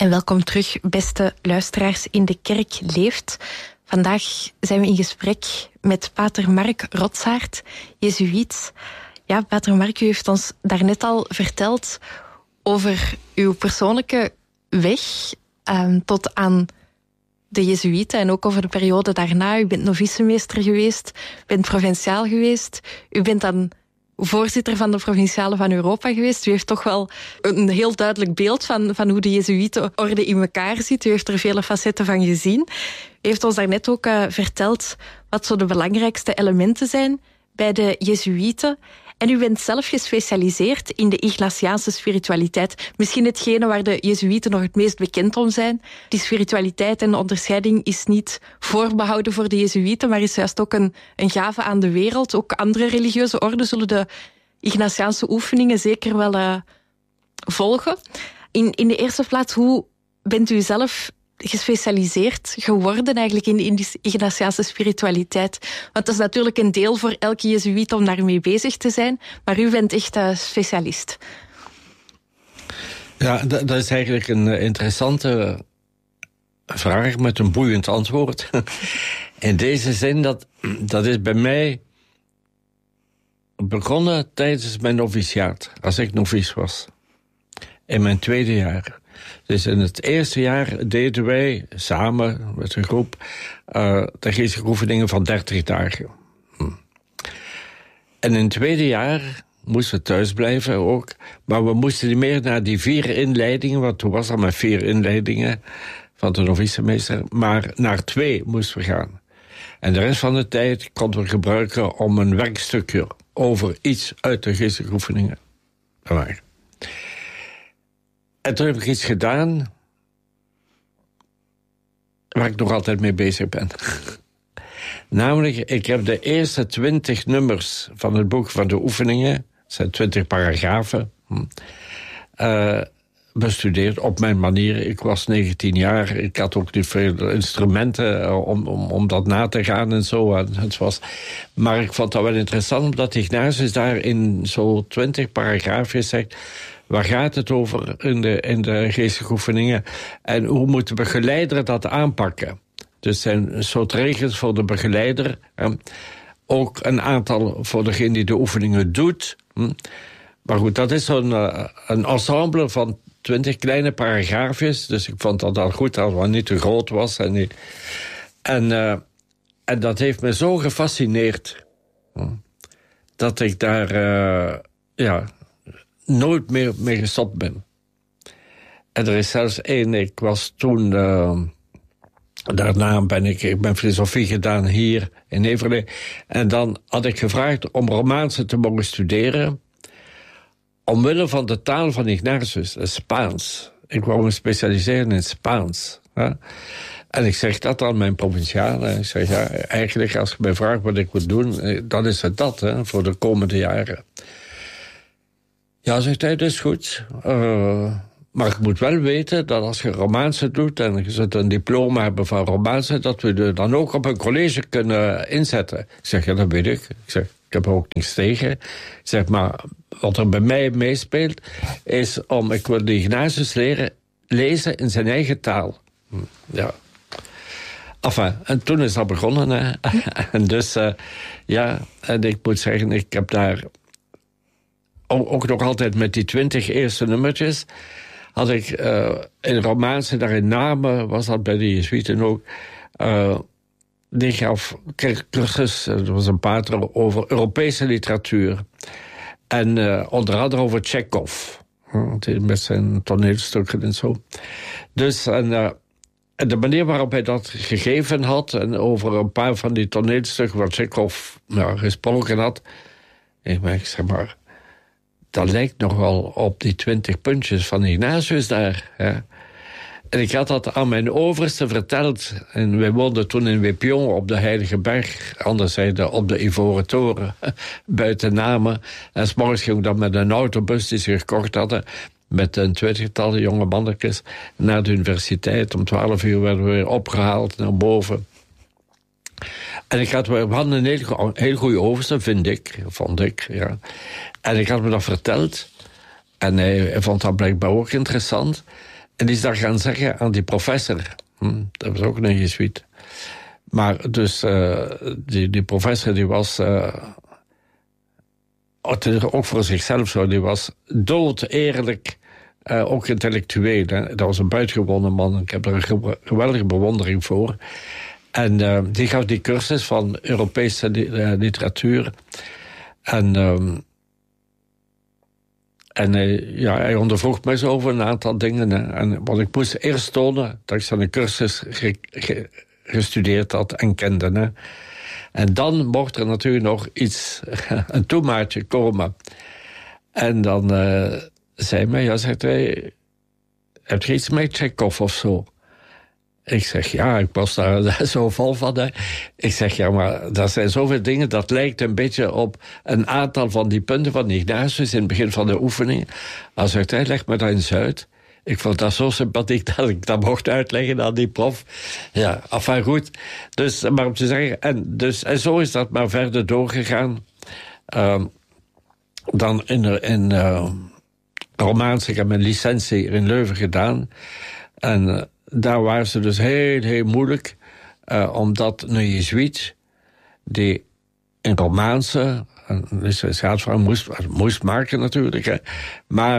En welkom terug, beste luisteraars in De Kerk Leeft. Vandaag zijn we in gesprek met pater Mark Rotsaert, jezuïet. Ja, pater Mark, u heeft ons daarnet al verteld over uw persoonlijke weg tot aan de jezuïeten en ook over de periode daarna. U bent novicemeester geweest, u bent provinciaal geweest, u bent dan voorzitter van de Provinciale van Europa geweest. U heeft toch wel een heel duidelijk beeld van hoe de jezuïetenorde in elkaar zit. U heeft er vele facetten van gezien. U heeft ons daarnet ook verteld wat zo de belangrijkste elementen zijn bij de jezuïeten. En u bent zelf gespecialiseerd in de Ignatiaanse spiritualiteit. Misschien hetgene waar de jezuïeten nog het meest bekend om zijn. Die spiritualiteit en de onderscheiding is niet voorbehouden voor de jezuïeten, maar is juist ook een gave aan de wereld. Ook andere religieuze orden zullen de Ignatiaanse oefeningen zeker wel volgen. In de eerste plaats, hoe bent u zelf gespecialiseerd geworden eigenlijk in die Ignatiaanse spiritualiteit? Want dat is natuurlijk een deel voor elke jezuïet om daarmee bezig te zijn, maar u bent echt specialist. Ja, dat is eigenlijk een interessante vraag met een boeiend antwoord. In deze zin, dat is bij mij begonnen tijdens mijn noviciaat, als ik novice was. In mijn tweede jaar. Dus in het eerste jaar deden wij samen met een groep de geestelijke oefeningen van 30 dagen. En in het tweede jaar moesten we thuis blijven ook. Maar we moesten niet meer naar die 4 inleidingen, want toen was dat maar 4 inleidingen van de novicemeester. Maar naar 2 moesten we gaan. En de rest van de tijd konden we gebruiken om een werkstukje over iets uit de geestelijke oefeningen te maken. En toen heb ik iets gedaan waar ik nog altijd mee bezig ben. Namelijk, ik heb de eerste 20 nummers van het boek van de oefeningen, dat zijn 20 paragrafen, bestudeerd op mijn manier. Ik was 19 jaar, ik had ook niet veel instrumenten om dat na te gaan en zo. Maar ik vond dat wel interessant, omdat Ignatius daar in zo'n 20 paragrafen zegt, waar gaat het over in de geestelijke oefeningen? En hoe moet de begeleider dat aanpakken? Dus zijn een soort regels voor de begeleider. Ook een aantal voor degene die de oefeningen doet. Maar goed, dat is een ensemble van 20 kleine paragraafjes. Dus ik vond dat al goed dat het niet te groot was. En dat heeft me zo gefascineerd. Dat ik daar nooit meer mee gestopt ben. En er is zelfs één, ik was toen, daarna ben ik filosofie gedaan hier in Heverlee. En dan had ik gevraagd om Romaanse te mogen studeren, omwille van de taal van Ignatius, Spaans. Ik wou me specialiseren in Spaans. Ja. En ik zeg dat aan mijn provinciale. Ik zeg, ja, eigenlijk als je mij vraagt wat ik moet doen, dan is het dat, voor de komende jaren. Ja, zegt hij, dat is goed. Maar ik moet wel weten dat als je Romaanse doet en je zult een diploma hebben van Romaanse, dat we er dan ook op een college kunnen inzetten. Ik zeg, ja, dat weet ik. Ik zeg, ik heb er ook niks tegen. Ik zeg, maar wat er bij mij meespeelt, is ik wil de Ignatius leren lezen in zijn eigen taal. Ja. Enfin, en toen is dat begonnen. Hè. En dus, en ik moet zeggen, ik heb daar ook nog altijd met die 20 eerste nummertjes, had ik in Romaanse, daar in Namen, was dat bij de Jezuïeten ook, die gaf cursus, er was een pater over Europese literatuur. En onder andere over Tchekhov, met zijn toneelstukken en zo. Dus, en de manier waarop hij dat gegeven had, en over een paar van die toneelstukken waar Tchekhov gesproken had, ik zeg maar, dat lijkt nog wel op die 20 puntjes van Ignatius daar. Hè. En ik had dat aan mijn overste verteld. En wij woonden toen in Wepion op de Heilige Berg. Anderzijds op de Ivoren Toren, buiten Namen. En 's morgens ging ik dan met een autobus die ze gekocht hadden, met een 20-tal jonge mannetjes, naar de universiteit. Om 12 uur werden we weer opgehaald naar boven. En we hadden een heel goede overste, vond ik. Ja. En ik had me dat verteld. En hij vond dat blijkbaar ook interessant. En die is dat gaan zeggen aan die professor. Dat was ook een jezuïet. Maar dus die professor die was... ook voor zichzelf zo, die was dood eerlijk... ook intellectueel. Hè. Dat was een buitengewoon man. Ik heb er een geweldige bewondering voor. En die gaf die cursus van Europese literatuur. En hij ondervroeg mij zo over een aantal dingen. Hè. En wat ik moest eerst tonen, dat ik zo'n cursus gestudeerd had en kende. Hè. En dan mocht er natuurlijk nog iets, een toemaatje komen. En dan zei mij, zegt hij, heb je iets met Tchekhov of zo? Ik zeg, ja, ik was daar zo vol van. Hè. Ik zeg, ja, maar dat zijn zoveel dingen, dat lijkt een beetje op een aantal van die punten van Ignatius in het begin van de oefening. Hij zegt, hij leg me dat eens uit. Ik vond dat zo sympathiek dat ik dat mocht uitleggen aan die prof. Ja, enfin goed. Dus, maar om te zeggen, en zo is dat maar verder doorgegaan. Dan in Romaans, ik heb mijn licentie hier in Leuven gedaan. En daar waren ze dus heel, heel moeilijk. Omdat een jezuïet die in Romaanse, dus het gaat van moest maken natuurlijk. Hè, maar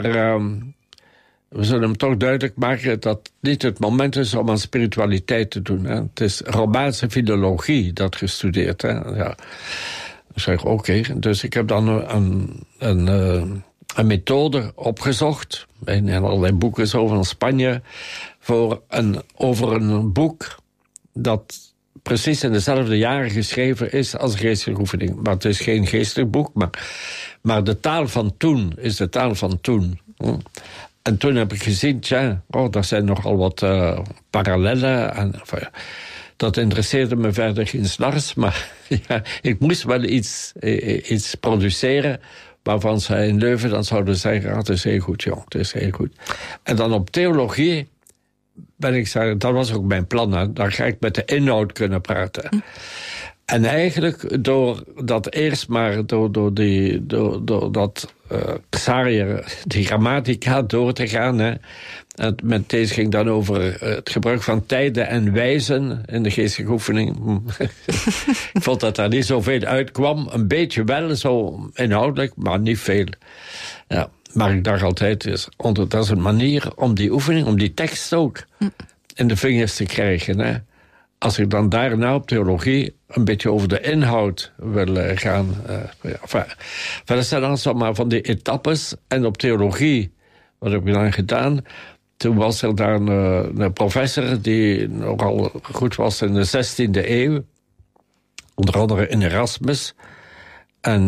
we zullen hem toch duidelijk maken dat niet het moment is om aan spiritualiteit te doen. Hè. Het is Romaanse filologie dat gestudeerd. Hè. Ja. Ik zeg oké. Dus ik heb dan een methode opgezocht. In allerlei boeken zo van Spanje. Over een boek dat precies in dezelfde jaren geschreven is als geestelijke oefening. Maar het is geen geestelijk boek. Maar de taal van toen is de taal van toen. En toen heb ik gezien, daar zijn nogal wat parallellen. En, dat interesseerde me verder geen snars. Maar ja, ik moest wel iets produceren waarvan ze in Leuven dan zouden zeggen, het is heel goed, jong, het is heel goed. En dan op theologie ben ik zeggen, dat was ook mijn plan, hè, dan ga ik met de inhoud kunnen praten. En eigenlijk door dat eerst maar door dat Xarier, die grammatica door te gaan. Hè. Met deze ging dan over het gebruik van tijden en wijzen in de geestelijke oefening. Ik vond dat daar niet zoveel uitkwam. Een beetje wel, zo inhoudelijk, maar niet veel. Ja, maar ik dacht altijd, dat is een manier om die oefening, om die tekst ook in de vingers te krijgen. Hè. Als ik dan daarna op theologie een beetje over de inhoud wil gaan. Dat zijn dan zomaar van die etappes. En op theologie, wat heb ik dan gedaan? Toen was er daar een professor die nogal goed was in de 16e eeuw. Onder andere in Erasmus. En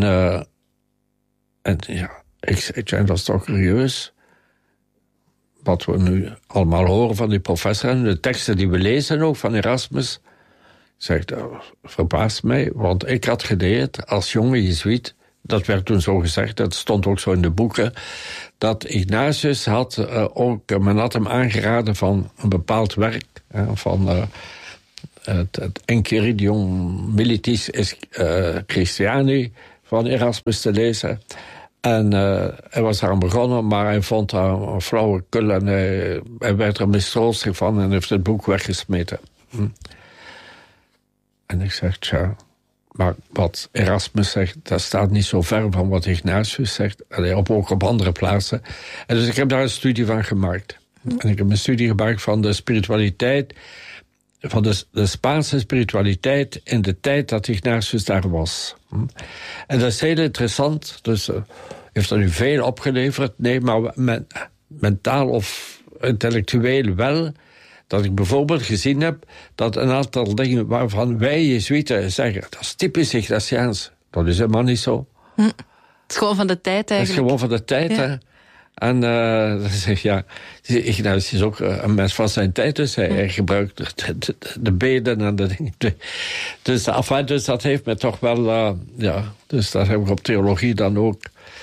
ja, ik zei, dat is toch curieus. Wat we nu allemaal horen van die professor. En de teksten die we lezen ook van Erasmus. Zegt, dat verbaast mij, want ik had geleerd als jonge jezuïet, dat werd toen zo gezegd, dat stond ook zo in de boeken, dat Ignatius men had hem aangeraden van een bepaald werk, van het Enchiridion Militis Christiani van Erasmus te lezen. En hij was eraan begonnen, maar hij vond dat een flauwekul en hij werd er mistroostig van en heeft het boek weggesmeten. En ik zeg, tja, maar wat Erasmus zegt, dat staat niet zo ver van wat Ignatius zegt. Ook op andere plaatsen. En dus ik heb daar een studie van gemaakt. En ik heb een studie gemaakt van de spiritualiteit, van de Spaanse spiritualiteit in de tijd dat Ignatius daar was. En dat is heel interessant. Dus heeft er nu veel opgeleverd? Nee, maar mentaal of intellectueel wel. Dat ik bijvoorbeeld gezien heb dat een aantal dingen waarvan wij jezuïeten zeggen, dat is typisch Ignatiaans. Dat is helemaal niet zo. Het is gewoon van de tijd eigenlijk. Het is gewoon van de tijd, ja. Hè. En dan zeg ja, Ignatius is ook een mens van zijn tijd, dus hij gebruikt de beden en de dingen. Dus dat heeft me toch wel, dus dat heb ik op theologie dan ook.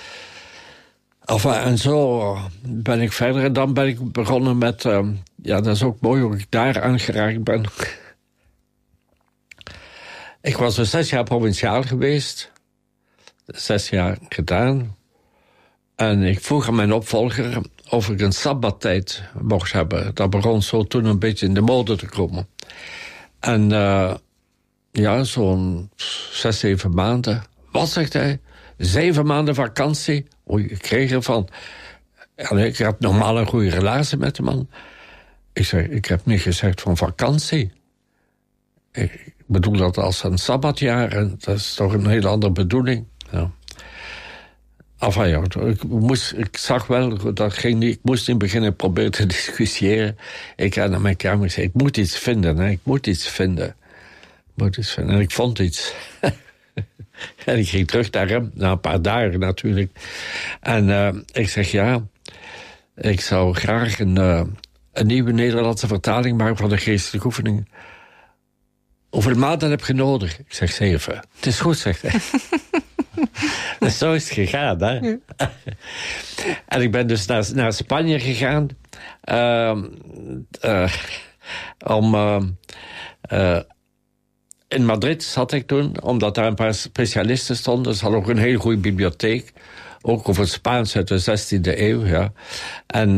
En zo ben ik verder. En dan ben ik begonnen met, dat is ook mooi hoe ik daar aangeraakt ben. Ik was dus 6 jaar provinciaal geweest. 6 jaar gedaan. En ik vroeg aan mijn opvolger of ik een sabbattijd mocht hebben. Dat begon zo toen een beetje in de mode te komen. En zo'n 6, 7 maanden. Wat, zegt hij? 7 maanden vakantie? Oei, ik kreeg ervan. En ik had normaal een goede relatie met de man. Ik zeg, ik heb niet gezegd van vakantie. Ik bedoel dat als een sabbatjaar. En dat is toch een hele andere bedoeling. Ja. Enfin ja, ik zag wel, dat ging niet. Ik moest in het begin proberen te discussiëren. Ik ga naar mijn kamer en zei, ik moet iets vinden. Hè. Ik moet iets vinden. En ik vond iets. En ik ging terug naar hem, na een paar dagen natuurlijk. En ik zeg, ja, ik zou graag een nieuwe Nederlandse vertaling maken van de geestelijke oefeningen. Hoeveel maanden heb je nodig? Ik zeg 7. Het is goed, zegt hij. Dus zo is het gegaan, hè. Ja. En ik ben dus naar Spanje gegaan. In Madrid zat ik toen, omdat daar een paar specialisten stonden. Ze hadden ook een hele goede bibliotheek. Ook over het Spaans uit de 16e eeuw, ja. En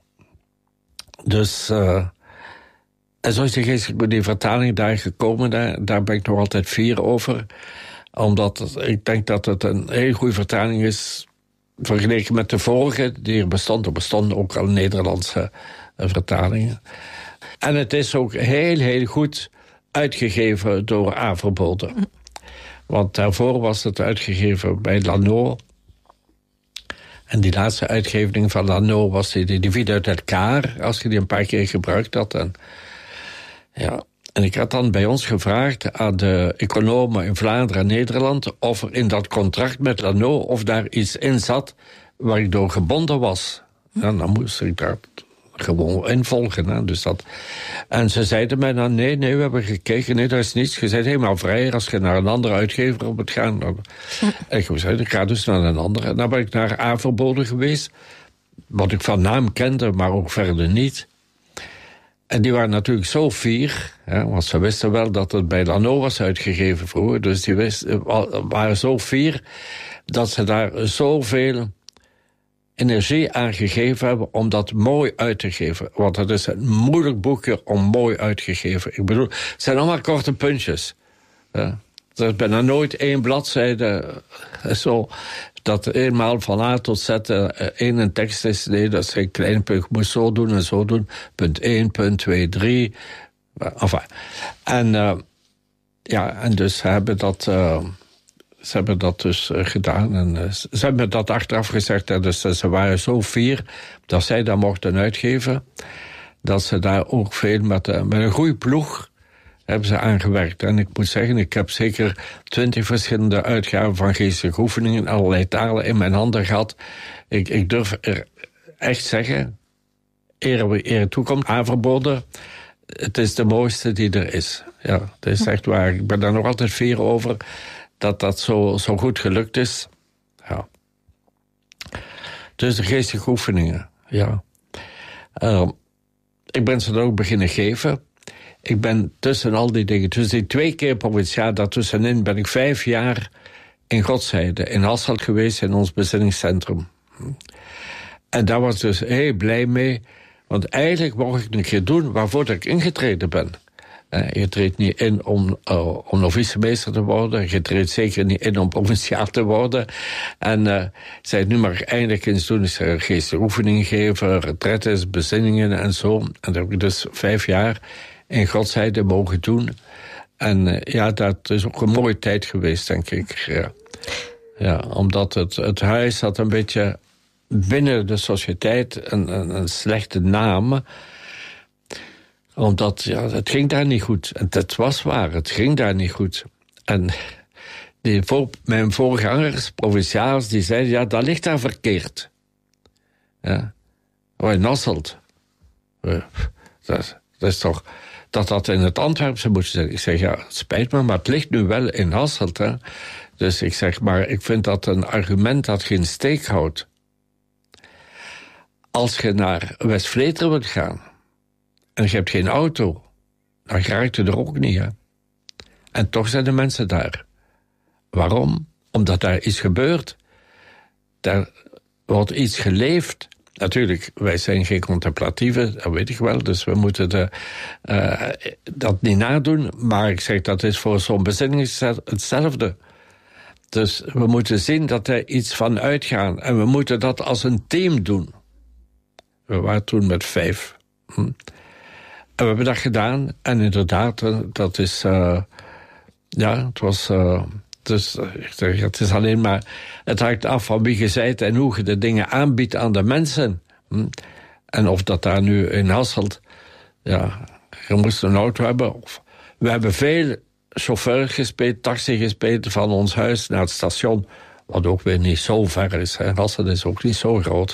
en zo is die vertaling daar gekomen. Daar ben ik nog altijd fier over. Omdat ik denk dat het een hele goede vertaling is, vergeleken met de vorige die er bestond. Er bestonden ook al Nederlandse vertalingen. En het is ook heel, heel goed uitgegeven door Averbode. Want daarvoor was het uitgegeven bij Lano. En die laatste uitgeving van Lano was die viel uit elkaar, als je die een paar keer gebruikt had. En ik had dan bij ons gevraagd aan de economen in Vlaanderen en Nederland of er in dat contract met Lano, of daar iets in zat waar ik door gebonden was. En dan moest ik daar gewoon involgen. Hè. Dus en ze zeiden mij dan, nee, we hebben gekeken, nee, dat is niets. Je bent helemaal vrij als je naar een andere uitgever moet gaan. En ik zei, ik ga dus naar een andere. En dan ben ik naar Averbode geweest, wat ik van naam kende, maar ook verder niet. En die waren natuurlijk zo fier, hè, want ze wisten wel dat het bij Lano was uitgegeven vroeger. Dus die waren zo fier dat ze daar zoveel energie aan gegeven hebben om dat mooi uit te geven. Want het is een moeilijk boekje om mooi uitgegeven. Ik bedoel, het zijn allemaal korte puntjes. Ja. Er is bijna nooit 1 bladzijde zo, dat eenmaal van A tot Z één tekst is. Nee, dat is een klein punt. Je moet zo doen en zo doen. Punt 1, punt 2, 3. Enfin. En dus ze hebben dat dus gedaan. En ze hebben dat achteraf gezegd. Dus ze waren zo fier dat zij dat mochten uitgeven. Dat ze daar ook veel met een goede ploeg hebben ze aangewerkt. En ik moet zeggen, ik heb zeker 20 verschillende uitgaven van geestelijke oefeningen, allerlei talen in mijn handen gehad. Ik durf er echt zeggen, eer toekomt, Averbode, het is de mooiste die er is. Ja, het is echt waar. Ik ben daar nog altijd fier over dat zo goed gelukt is. Ja. Dus de geestelijke oefeningen, ja. Ik ben ze dan ook beginnen geven. Ik ben tussen al die dingen, tussen die 2 keer provinciaal, daartussenin ben ik 5 jaar in Godsheide, in Hasselt geweest, in ons bezinningscentrum. En daar was ik dus heel blij mee, want eigenlijk mocht ik een keer doen waarvoor ik ingetreden ben. Je treedt niet in om novicimeester te worden, je treedt zeker niet in om provinciaal te worden. En zei nu mag ik eindelijk eens doen, is er geestelijke oefeningen geven, retraites, bezinningen en zo. En dat heb ik dus 5 jaar in Godsheide mogen doen. En dat is ook een mooie tijd geweest, denk ik. Ja, omdat het huis had een beetje binnen de sociëteit een slechte naam. Omdat, het ging daar niet goed. En dat was waar, het ging daar niet goed. En mijn voorgangers, provinciaals, die zeiden, dat ligt daar verkeerd. Ja. In Hasselt. Dat is toch dat in het Antwerpse moet zijn. Ik zeg, het spijt me, maar het ligt nu wel in Hasselt. Hè. Dus ik zeg, maar ik vind dat een argument dat geen steek houdt. Als je naar West-Vleteren wilt gaan en je hebt geen auto, dan raakt je er ook niet. Hè. En toch zijn de mensen daar. Waarom? Omdat daar iets gebeurt. Daar wordt iets geleefd. natuurlijk, wij zijn geen contemplatieven, dat weet ik wel. Dus we moeten dat niet nadoen. Maar ik zeg, dat is voor zo'n bezinning hetzelfde. Dus we moeten zien dat er iets van uitgaan. En we moeten dat als een team doen. We waren toen met 5. En we hebben dat gedaan. En inderdaad, dat is... het was... Dus het is alleen maar... Het hangt af van wie je bent en hoe je de dingen aanbiedt aan de mensen. En of dat daar nu in Hasselt... Ja, je moest een auto hebben. We hebben veel chauffeurs gespeeld, taxi gespeeld... van ons huis naar het station. Wat ook weer niet zo ver is. Hè. Hasselt is ook niet zo groot.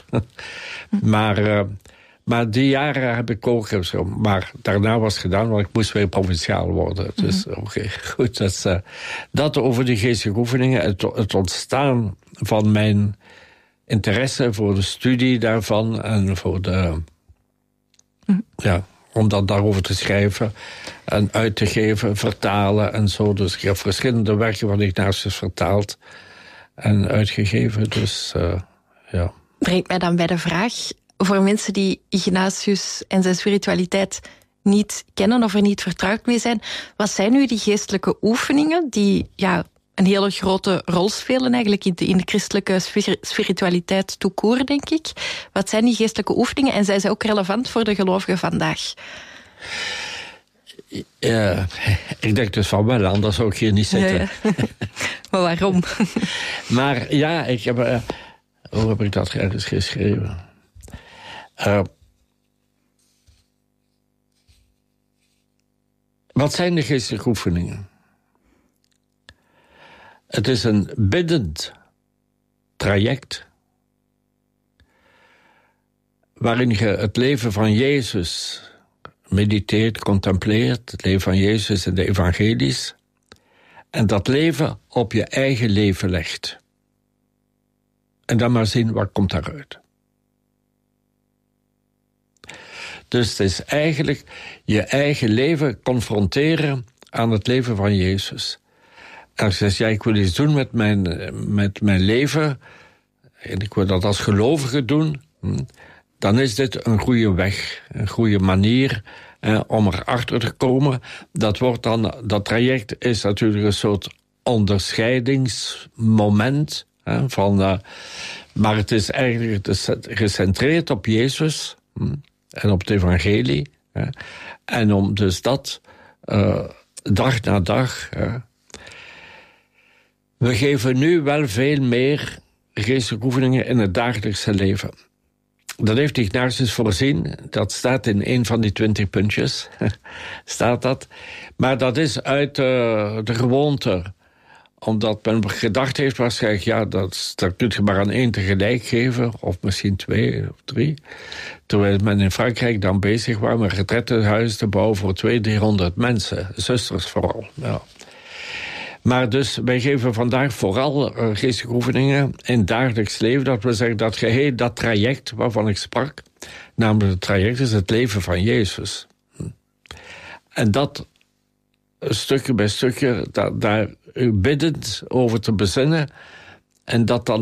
Maar die jaren heb ik ook... Maar daarna was het gedaan, want ik moest weer provinciaal worden. Dus oké, goed. Dat over die geestelijke oefeningen. Het ontstaan van mijn interesse voor de studie daarvan... en voor de... Ja, om dat daarover te schrijven en uit te geven, vertalen en zo. Dus ik heb verschillende werken van Ignatius vertaald en uitgegeven. Dus ja. Brengt mij dan bij de vraag... Voor mensen die Ignatius en zijn spiritualiteit niet kennen of er niet vertrouwd mee zijn, wat zijn nu die geestelijke oefeningen die een hele grote rol spelen eigenlijk in de christelijke spiritualiteit tout court, denk ik? Wat zijn die geestelijke oefeningen en zijn ze ook relevant voor de gelovigen vandaag? Ik denk dus van wel, anders zou ik hier niet zitten. Ja. Maar waarom? Maar ja, ik heb... hoe heb ik dat ergens geschreven? Wat zijn de geestelijke oefeningen? Het is een biddend traject waarin je het leven van Jezus mediteert, contempleert, het leven van Jezus in de evangelies, en dat leven op je eigen leven legt. En dan maar zien wat komt daaruit. Dus het is eigenlijk je eigen leven confronteren aan het leven van Jezus. En als je zegt, ik wil iets doen met mijn leven... en ik wil dat als gelovige doen... dan is dit een goede weg, een goede manier om erachter te komen. Dat traject is natuurlijk een soort onderscheidingsmoment... maar het is eigenlijk gecentreerd op Jezus... en op het evangelie. En om dus dat dag na dag... We geven nu wel veel meer geestelijke oefeningen in het dagelijkse leven. Dat heeft Ignatius voorzien. Dat staat in een van die 20 puntjes. Staat dat. Maar dat is uit de gewoonte. Omdat men gedacht heeft waarschijnlijk... dat kun je maar aan 1 tegelijk geven. Of misschien 2 of 3. Terwijl men in Frankrijk dan bezig was... met retrettenhuizen te bouwen voor 200-300 mensen. Zusters vooral, ja. Maar dus, wij geven vandaag vooral geestelijke oefeningen in het dagelijks leven. Dat we zeggen dat geheel dat traject waarvan ik sprak... namelijk het traject is het leven van Jezus. En dat stukje bij stukje, daar biddend over te bezinnen... en dat dan